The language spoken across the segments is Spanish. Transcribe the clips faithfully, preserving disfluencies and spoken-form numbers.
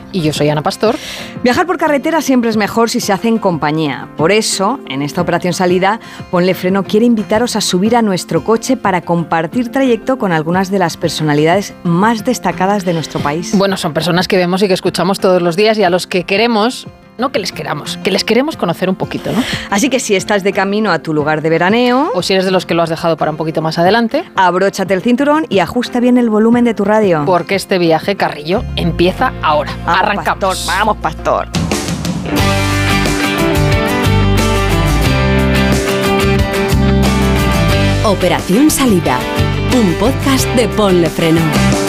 Y yo soy Ana Pastor. Viajar por carretera siempre es mejor si se hace en compañía. Por eso, en esta Operación Salida, Ponle Freno quiere invitaros a subir a nuestro coche para compartir trayecto con algunas de las personalidades más destacadas de nuestro país. Bueno, son personas que vemos y que escuchamos todos los días y a los que queremos... No que les queramos, que les queremos conocer un poquito, ¿no? Así que si estás de camino a tu lugar de veraneo... O si eres de los que lo has dejado para un poquito más adelante... Abróchate el cinturón y ajusta bien el volumen de tu radio. Porque este viaje, Carrillo, empieza ahora. Vamos, Arrancamos. Pastor, vamos, Pastor. Operación Salida, un podcast de Ponle Freno.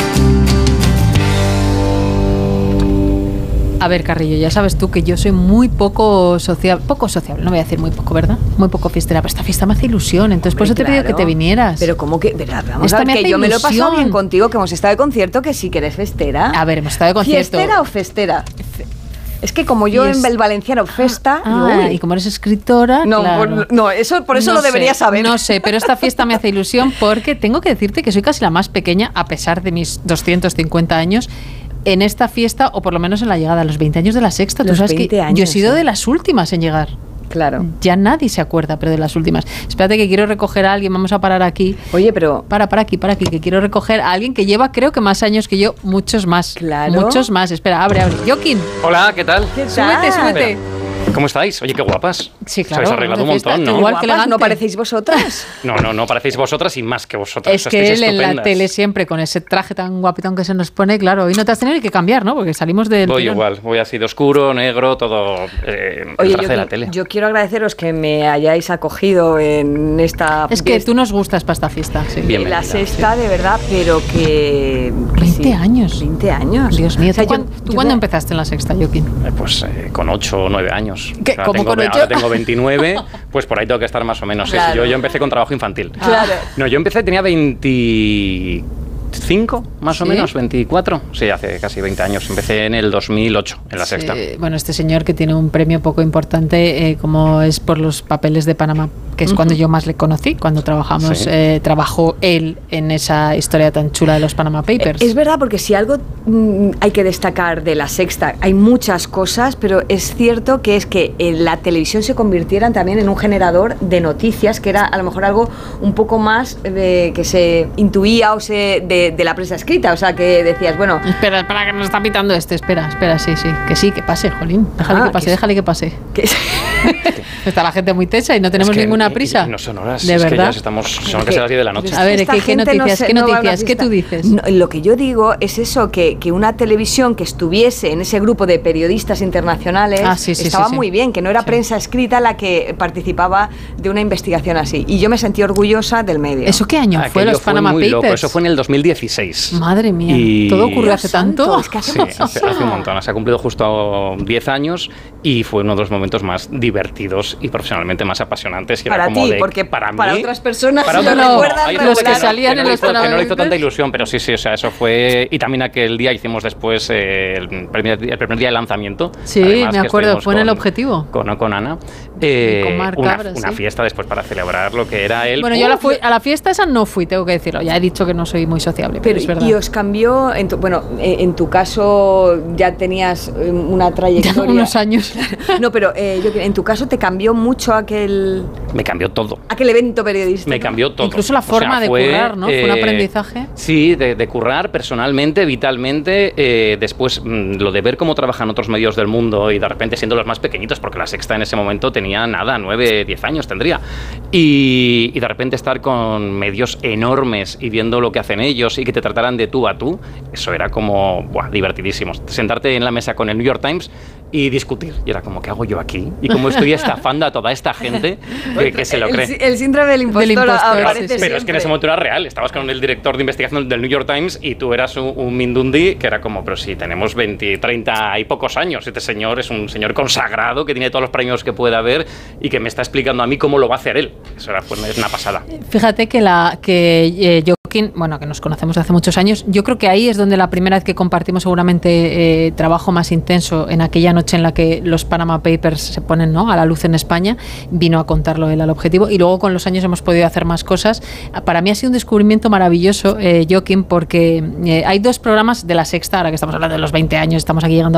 A ver, Carrillo, ya sabes tú que yo soy muy poco sociable, poco sociable, no voy a decir muy poco, ¿verdad? Muy poco fiestera, pero esta fiesta me hace ilusión, entonces por eso te pido que te vinieras. Pero ¿cómo que? Pero vamos Esta a ver, me que hace yo me lo he pasado ilusión. bien contigo, que hemos estado de concierto, que sí que eres festera. A ver, hemos estado de concierto. ¿Fiestera o festera? Es que como yo Fies- en el valenciano festa... Ah, digo, uy. y como eres escritora, No, claro. por, no eso, por eso No lo deberías sé, saber. No sé, pero esta fiesta me hace ilusión porque tengo que decirte que soy casi la más pequeña, a pesar de mis doscientos cincuenta años, en esta fiesta, o por lo menos en la llegada a los veinte años de la Sexta. Tú Los sabes que veinte años, yo he sido ¿eh? de las últimas en llegar. Claro. Ya nadie se acuerda, pero de las últimas. Espérate que quiero recoger a alguien, vamos a parar aquí. Oye, pero... Para, para aquí, para aquí, que quiero recoger a alguien que lleva, creo que más años que yo, muchos más. Claro. Muchos más. Espera, abre, abre. Joaquín, Hola, ¿qué tal? ¿Qué súbete, tal? súbete. ¿Cómo estáis? Oye, qué guapas. Sí, Os claro. habéis arreglado un de fiesta, montón, tú ¿no? igual que Guapas, elegante. ¿no parecéis vosotras? No, no, no parecéis vosotras y más que vosotras. Es que Estáis él en la estupendas. tele siempre con ese traje tan guapetón que se nos pone, claro, hoy no te has tenido ni que cambiar, ¿no? Porque salimos del Voy tirón. igual, voy así de oscuro, negro, todo eh, el Oye, traje yo, de la tele. yo quiero agradeceros que me hayáis acogido en esta... Es que tú nos gustas para esta fiesta, sí. Bien. La Bienvenida, sexta, de verdad, pero que... que veinte sí. años. veinte años. Dios mío, O sea, ¿tú, yo- cuándo, tú yo cuándo me- empezaste en la Sexta, Joaquín? Eh, Pues eh, con ocho o nueve años. ¿Qué? Ahora ¿Cómo tengo, con ve- ocho? Ahora tengo veintinueve, pues por ahí tengo que estar más o menos. Sí, sí, Claro. yo, yo empecé con trabajo infantil. Claro. No, yo empecé, tenía veinticinco, más o ¿Sí? menos, veinticuatro. Sí, hace casi veinte años. Empecé en el dos mil ocho, en la Sí, sexta. bueno, este señor que tiene un premio poco importante, eh, como es por los papeles de Panamá, que es cuando yo más le conocí, cuando trabajamos, Sí. eh, trabajó él en esa historia tan chula de los Panama Papers. Es verdad, porque si algo mm, hay que destacar de la Sexta, hay muchas cosas, pero es cierto que es que eh, la televisión se convirtiera también en un generador de noticias, que era a lo mejor algo un poco más eh, que se intuía o se de, de la prensa escrita, o sea, que decías, bueno... Espera, espera, que nos está pitando este. Espera, espera, sí, sí. Que sí, que pase, Jolín. Déjale Ah, que pase, que- déjale que pase. que Está la gente muy techa y no tenemos Es que ninguna y- y prisa. No son horas, ¿De es que verdad? ya estamos, son que- casi las diez de la noche. A ver, Esta ¿qué- qué gente noticias, se- qué va a una noticias, qué fiesta. tú dices? No, lo que yo digo es eso, que, que una televisión que estuviese en ese grupo de periodistas internacionales Ah, sí, sí, estaba sí, sí. muy bien, que no era Sí. prensa escrita la que participaba de una investigación así. Y yo me sentí orgullosa del medio. ¿Eso qué año fue, Aquello los Panama muy loco. Papers? Eso fue en el dos mil dieciséis. Madre mía, Y- ¿todo ocurrió hace Dios santo, tanto? es que hace Sí, hace, muchísimo. hace un montón. Se ha cumplido justo diez años y fue uno de los momentos más divertidos y profesionalmente más apasionantes. Que Para era como ti, de- porque para, para mí, otras personas para lo otras- no, recuerdan hay los gente que no- salían que en no los hizo- que no le hizo Panama tanta Papers. ilusión, pero sí, sí, o sea, eso fue... Y también aquel día hicimos después eh, el, primer, el primer día de lanzamiento. Sí, además, me que acuerdo, estuvimos fue en el con- Objetivo. Con, con Ana. Eh, Y con Marc una, Cabra, una sí. fiesta después para celebrar lo que era el... Bueno, yo a la, fui- a la fiesta esa no fui, tengo que decirlo. Ya he dicho que no soy muy sociable, pero, Pero, es verdad. y os cambió, en tu, bueno, eh, en tu caso ya tenías eh, una Ya trayectoria. unos años. No, pero eh, yo, en tu caso te cambió mucho aquel, Me cambió todo. aquel evento periodístico. Me cambió todo. Incluso la O sea, forma de fue, currar, ¿no? Fue un aprendizaje. Sí, de, de currar personalmente, vitalmente. eh, después, mm, lo de ver cómo trabajan otros medios del mundo y de repente siendo los más pequeñitos, porque la Sexta en ese momento tenía nada, nueve, diez años tendría. Y, y de repente estar con medios enormes y viendo lo que hacen ellos y que te trataran de tú a tú, eso era como buah, divertidísimo. Sentarte en la mesa con el New York Times y discutir. Y era como, ¿qué hago yo aquí? Y cómo estoy estafando a toda esta gente que, que se lo El cree. sí- El, síndrome del impostor, Del impostor, aparece sí, sí. Pero es que en ese momento era real. Estabas con el director de investigación del New York Times y tú eras un, un Mindundi que era como, pero si tenemos veinte, treinta y pocos años, este señor es un señor consagrado que tiene todos los premios que puede haber y que me está explicando a mí cómo lo va a hacer él. Eso era pues, una pasada. Fíjate que la que eh, Joaquín, bueno, que nos conocemos hace muchos años, yo creo que ahí es donde la primera vez que compartimos seguramente eh, trabajo más intenso, en aquella noche en la que los Panama Papers se ponen, ¿no?, a la luz en España, vino a contarlo él al Objetivo y luego con los años hemos podido hacer más cosas. Para mí ha sido un descubrimiento maravilloso, eh, Joaquín, porque eh, hay dos programas de la Sexta, ahora que estamos hablando de los veinte años, estamos aquí llegando